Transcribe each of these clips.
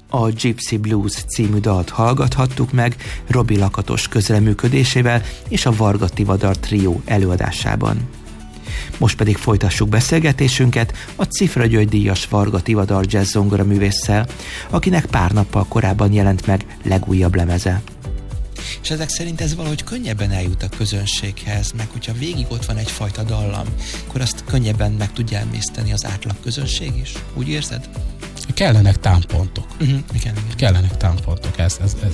A Gypsy Blues című dalt hallgathattuk meg Robi Lakatos közreműködésével és a Varga Tivadar trió előadásában. Most pedig folytassuk beszélgetésünket a Cifra György díjas Varga Tivadar jazz zongora művésszel, akinek pár nappal korábban jelent meg legújabb lemeze. És ezek szerint ez valahogy könnyebben eljut a közönséghez, meg hogyha végig ott van egyfajta dallam, akkor azt könnyebben meg tudja emészteni az átlag közönség is. Úgy érzed? Kellenek támpontok. Igen. Kellenek támpontok, ez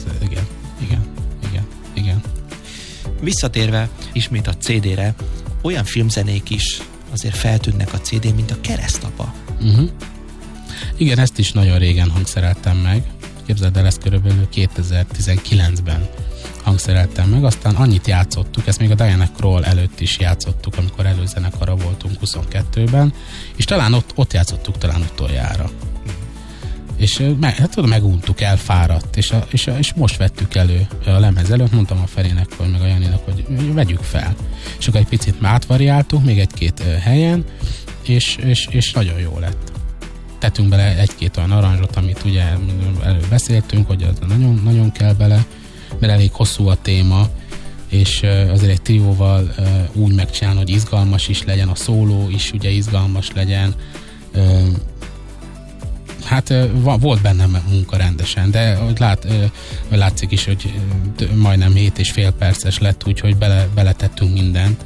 igen. Visszatérve ismét a CD-re, olyan filmzenék is azért feltűnnek a CD-n, mint a Keresztapa. Igen, ezt is nagyon régen hangszereltem meg. Képzeld el, ezt körülbelül 2019-ben hangszereltem meg, aztán annyit játszottuk, ezt még a Diana Krall előtt is játszottuk, amikor előzenekara voltunk 22-ben, és talán ott játszottuk talán utoljára. És meguntuk, elfáradt, és most vettük elő a lemez előtt, mondtam a Ferinek, vagy meg a Janinak, hogy vegyük fel. És akkor egy picit átvariáltuk, még egy-két helyen, és nagyon jó lett. Tettünk bele egy-két olyan aranzsot, amit ugye előbb beszéltünk, hogy az nagyon, nagyon kell bele, mert elég hosszú a téma, és azért egy trióval úgy megcsinálni, hogy izgalmas is legyen, a szóló is ugye izgalmas legyen. Hát volt bennem munka rendesen, de látszik is, hogy majdnem 7,5 perces lett, úgyhogy beletettünk mindent,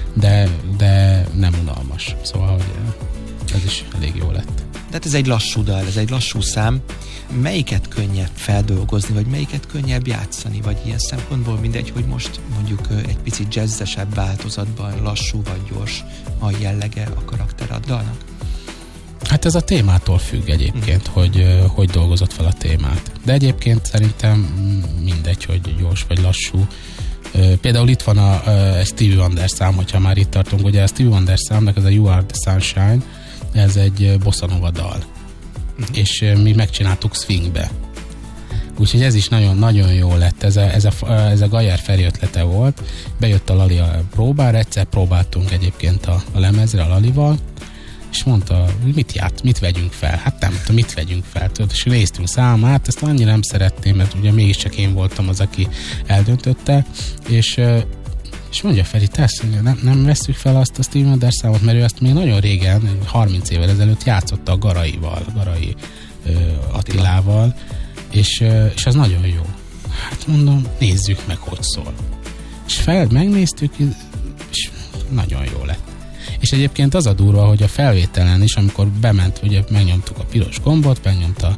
de nem unalmas. Szóval hogy ez is elég jó lett. Tehát ez egy lassú dal, ez egy lassú szám. Melyiket könnyebb feldolgozni, vagy melyiket könnyebb játszani, vagy ilyen szempontból mindegy, hogy most mondjuk egy picit jazzesebb változatban lassú vagy gyors a jellege, a karakter a dalnak? Hát ez a témától függ egyébként, hogy dolgozott fel a témát. De egyébként szerintem mindegy, hogy gyors vagy lassú. Például itt van egy Stevie Wonder szám, hogyha már itt tartunk, ugye a Stevie Wonder számnak ez a You Are The Sunshine, ez egy bossa nova dal. És mi megcsináltuk swingbe. Úgyhogy ez is nagyon-nagyon jó lett. Ez a Gajer Feri ötlete volt. Bejött a Lali a próbára, egyszer próbáltunk egyébként a lemezre a Lalival, és mondta, mit vegyünk fel? Hát nem tudom, mit vegyünk fel? És néztünk számát, ezt annyira nem szeretném, mert ugye mégiscsak én voltam az, aki eldöntötte, és mondja Feri, nem vesszük fel azt a Stevie Wonder számot, mert ő ezt még nagyon régen, 30 évvel ezelőtt játszotta a Garai Attilával, és az nagyon jó. Hát mondom, nézzük meg, hogy szól. És megnéztük, és nagyon jó lett. És egyébként az a durva, hogy a felvételen is, amikor bement, ugye megnyomtuk a piros gombot, megnyomta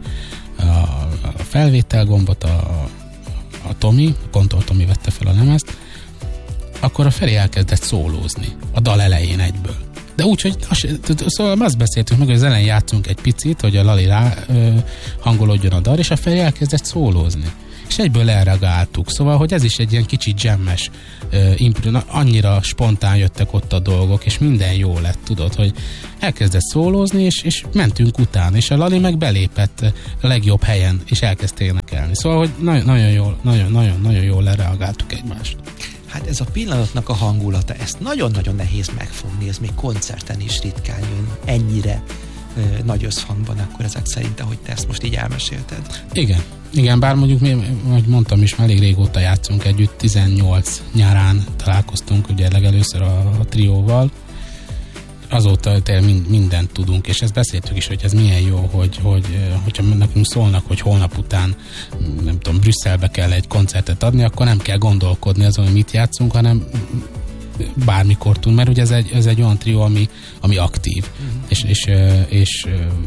a felvétel gombot, a Tomi, a Kontol Tomi vette fel a lemezt, akkor a Feri elkezdett szólózni a dal elején egyből. De úgy, hogy szóval azt beszéltünk meg, hogy az elején játszunk egy picit, hogy a Lali hangolódjon a dal, és a Feri elkezdett szólózni. És egyből elreagáltuk. Szóval, hogy ez is egy ilyen kicsit jammes, annyira spontán jöttek ott a dolgok, és minden jó lett, tudod, hogy elkezdett szólózni, és mentünk utána, és a Lali meg belépett a legjobb helyen, és elkezd énekelni. Szóval, hogy nagyon jól lereagáltuk egymást. Hát ez a pillanatnak a hangulata, ezt nagyon-nagyon nehéz megfogni, ez még koncerten is ritkán jön ennyire nagy összhangban, akkor ezek szerint, ahogy te ezt most így elmesélted. Igen, bár mondjuk ahogy mondtam is, már elég régóta játszunk együtt, 18 nyárán találkoztunk ugye legelőször a trióval, azóta mindent tudunk, és ezt beszéltük is, hogy ez milyen jó, hogyha nekünk szólnak, hogy holnap után, nem tudom, Brüsszelbe kell egy koncertet adni, akkor nem kell gondolkodni azon, hogy mit játszunk, hanem bármikor tudunk, mert ugye ez egy olyan trió, ami aktív, és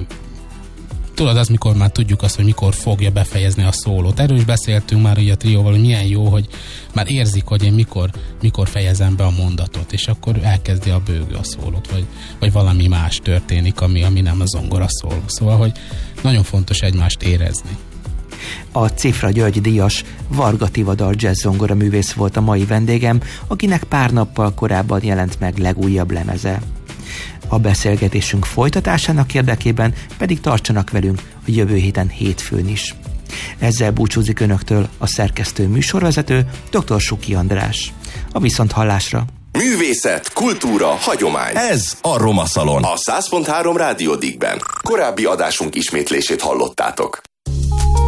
tudod, az, mikor már tudjuk azt, hogy mikor fogja befejezni a szólót. Erről is beszéltünk már ugye a trióval, hogy milyen jó, hogy már érzik, hogy én mikor fejezem be a mondatot, és akkor elkezdi a bőgő a szólót, vagy valami más történik, ami nem a zongora szóló. Szóval, hogy nagyon fontos egymást érezni. A Cifra György díjas Varga Tivadar jazz zongora művész volt a mai vendégem, akinek pár nappal korábban jelent meg legújabb lemeze. A beszélgetésünk folytatásának érdekében pedig tartsanak velünk a jövő héten hétfőn is. Ezzel búcsúzik önöktől a szerkesztő műsorvezető dr. Suki András. A viszonthallásra! Művészet, kultúra, hagyomány. Ez a Roma Szalon. A 100.3 Rádió Digben. Korábbi adásunk ismétlését hallottátok.